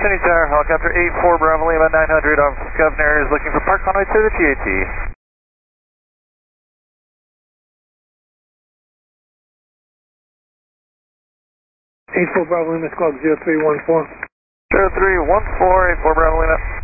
Trinity Tower, helicopter 84 Bravo Lima 900 on Governor is looking for park convoy to the TAT. 84 Bravo Lima, squawk 0314. 0314, 84 Bravo Lima.